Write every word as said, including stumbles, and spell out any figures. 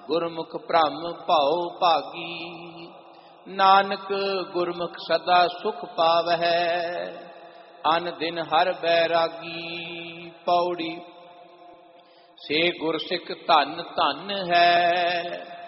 ਗੁਰਮੁਖ ਭ੍ਰਮ ਭਉ ਭਾਗੀ। ਨਾਨਕ ਗੁਰਮੁਖ ਸਦਾ ਸੁਖ ਪਾਵਹਿ, ਅਨ ਦਿਨ ਹਰ ਬੈਰਾਗੀ। ਪੌੜੀ ਸੇ ਗੁਰਸਿੱਖ ਧਨ ਧਨ ਹੈ,